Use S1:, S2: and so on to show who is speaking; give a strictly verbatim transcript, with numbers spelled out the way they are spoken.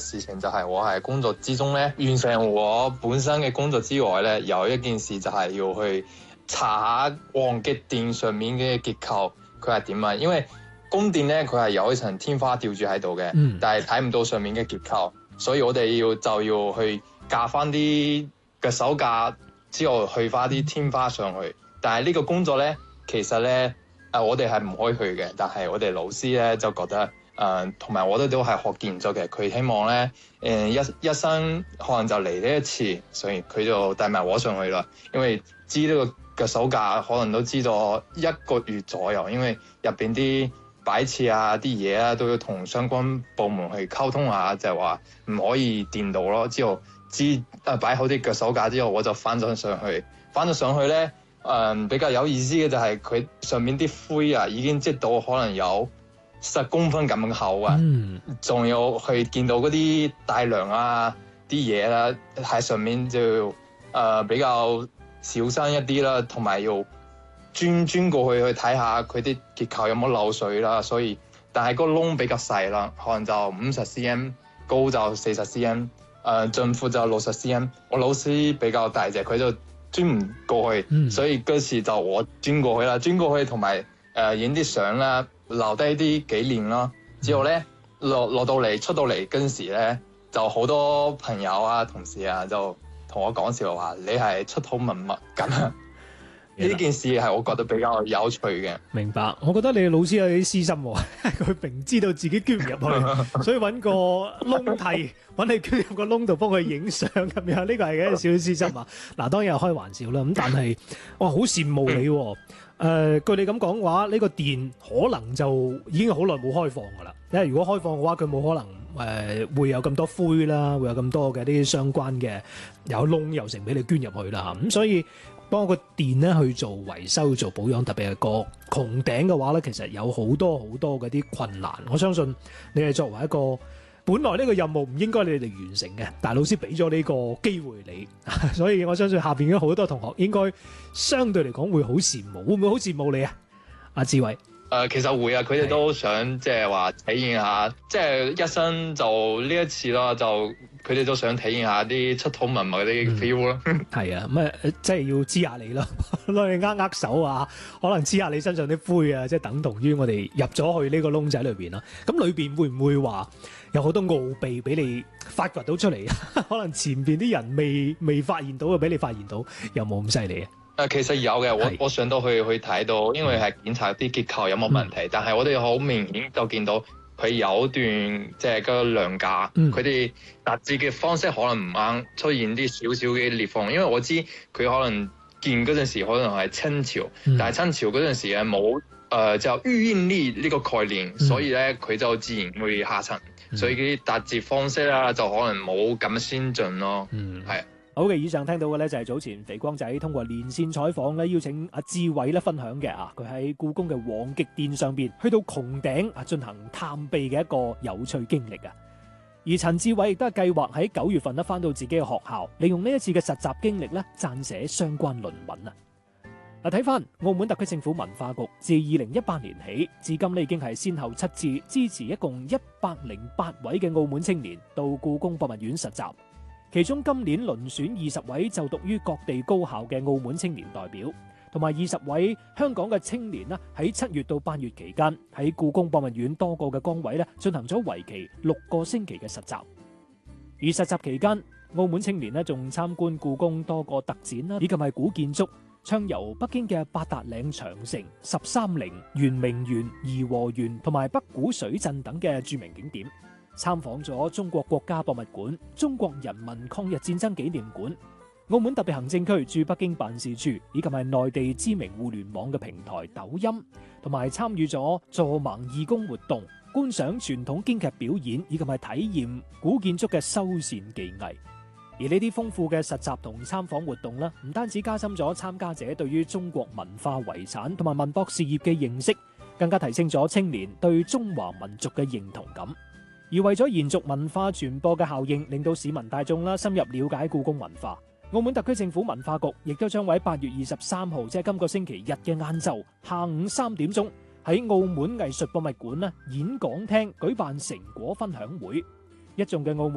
S1: 事情就係我喺工作之中咧，完成我本身嘅工作之外咧，有一件事就係要去查下皇極殿上面嘅結構佢係點啊，因為宮殿咧佢係有一層天花吊住喺度嘅，嗯、但係睇唔到上面嘅結構，所以我哋要就要去架翻啲嘅手架之後去翻啲天花上去。但係呢個工作咧，其實咧，誒、呃、我哋係唔可以去嘅。但係我哋老師咧就覺得，誒同埋我哋都係學建築嘅，佢希望咧，誒、呃、一一生可能就嚟呢一次，所以佢就帶埋我上去啦。因為知呢個嘅手架可能都知咗一個月左右，因為入邊啲擺設啊啲嘢啊都要同相關部門去溝通下，就係話唔可以掂到咯。之後知誒擺好啲腳手架之後，我就翻咗上去，翻咗上去咧，誒、呃、比較有意思嘅就係佢上面啲灰啊已經積到可能有十公分咁厚啊，仲、嗯、有去見到嗰啲大梁啊啲嘢啦喺上面就誒、呃、比較小心一啲啦，同埋要鑽鑽過去去睇下佢啲結構有冇漏水啦，所以但係個窿比較細啦，可能就五十 cm 高就四十 cm， 誒盡闊就六十 cm。我老師比較大隻，佢就鑽唔過去，嗯、所以嗰時就我鑽過去啦，鑽過去同埋誒影啲相啦，留低啲紀念啦。之後咧落落到嚟出到嚟嗰陣時咧，就好多朋友啊同事啊就同我講笑話，你係出土文物咁啊！呢件事係我覺得比較有趣嘅。
S2: 明白，我覺得你老師有啲私心喎，佢明知道自己捐唔入去，所以揾個窿替，揾你捐入個窿度幫佢影相咁樣，呢個係嘅少少私心啊。嗱，當然係開玩笑啦。咁但係我好羨慕你喎。誒、呃，據你咁講嘅話，呢、這個店可能就已經好耐冇開放㗎啦。因為如果開放嘅話，佢冇可能誒、呃、會有咁多灰啦，會有咁多嘅啲相關嘅有窿又成俾你捐入去啦。咁所以幫個電咧去做維修、做保養，特別係個穹頂嘅話咧，其實有好多好多嗰啲困難。我相信你係作為一個本來呢個任務唔應該你哋完成嘅，但係老師俾咗呢個機會你，所以我相信下邊嘅好多同學應該相對嚟講會好羨慕，會唔會好羨慕你啊？阿志偉。
S1: 誒、呃、其實會啊，佢哋都想即係話體驗下，即係一生就呢一次啦，就佢哋都想體驗下啲出土文物嗰啲 feel 咯。
S2: 係、嗯、啊，咁啊，即係要知下你咯，攞你握握手啊，可能知下你身上啲灰啊，即係等同於我哋入咗去呢個窿仔裏邊啦。咁裏邊會唔會話有好多奧秘俾你發掘到出嚟？可能前邊啲人未未發現到嘅，俾你發現到，有冇咁犀利啊？
S1: 誒其實有嘅，我我上到去去睇到，因為係檢查啲結構有冇問題，嗯、但係我哋好明顯就見到佢有段即係個梁架，佢哋搭置嘅方式可能唔啱，出現啲少少嘅裂縫。因為我知佢可能建嗰陣時可能係清朝，嗯、但係清朝嗰陣時係冇誒就預應力呢個概念，嗯、所以咧佢就自然會下沉，嗯、所以啲搭置方式啦就可能冇咁先進咯，係、嗯。
S2: 好嘅，以上聽到嘅咧就係早前肥光仔通過連線採訪咧，邀請阿志偉咧分享嘅啊，佢喺故宮嘅皇極殿上邊去到穹頂啊進行探秘嘅一個有趣經歷啊。而陳志偉亦都係計劃喺九月份咧翻到自己嘅學校，利用呢一次嘅實習經歷咧撰寫相關論文啊。嗱，睇翻澳門特區政府文化局自二零一八年起，至今咧已經係先後七次支持一共一百零八位嘅澳門青年到故宮博物院實習。其中今年遴選二十位就讀於各地高校嘅澳門青年代表，同埋二十位香港嘅青年啦，喺七月到八月期間喺故宮博物院多個嘅崗位咧進行咗為期六個星期嘅實習。而實習期間，澳門青年咧仲參觀故宮多個特展啦，以及係古建築，暢遊北京嘅八達嶺長城、十三陵、圓明園、頤和園同埋北古水鎮等嘅著名景點。參訪咗中國國家博物館、中國人民抗日戰爭紀念館、澳門特別行政區駐北京辦事處，以及係內地知名互聯網嘅平台抖音，同埋參與咗助盲義工活動、觀賞傳統京劇表演，以及係體驗古建築嘅修繕技藝。而呢啲豐富嘅實習同參訪活動呢，唔單止加深咗參加者對於中國文化遺產同埋文博事業嘅認識，更加提升咗青年對中華民族嘅認同感。而為咗延續文化傳播嘅效應，令到市民大眾啦深入了解故宮文化，澳門特區政府文化局亦都將喺八月二十三號，即係今個星期日嘅晏晝下午三點鐘，喺澳門藝術博物館咧演講廳舉辦成果分享會，一眾嘅澳門